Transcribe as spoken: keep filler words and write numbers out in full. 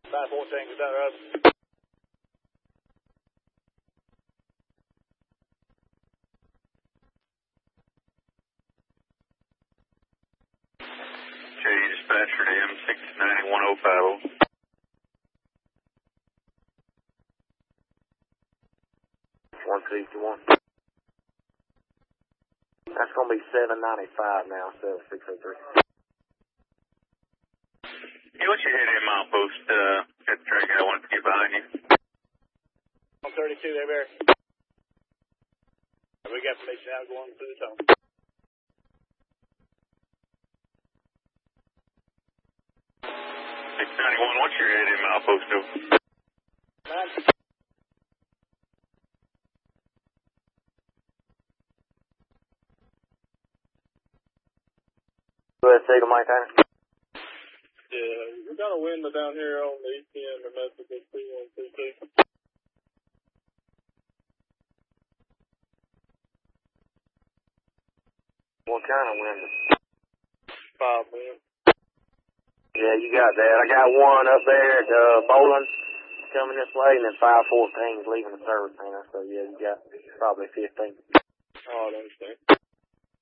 five fourteen, is that right? Okay, dispatcher to M six nine one oh five oh. one fifty-one. That's going to be seven ninety-five now, seven six oh three. Hey, what's your head in milepost? Uh, got the track I wanted to get behind you. one thirty-two there, Barry. We got permission out going through the tunnel. six ninety-one, what's your head in milepost over? Nine. Go ahead, Siegel, maintainer. Yeah, we got a window down here on the east end of Mexico two one two two. What kind of window? Five man. Yeah, you got that. I got one up there at uh, Bowling coming this way, and then five fourteen is leaving the service center. So, yeah, you got probably fifteen. Oh, I understand.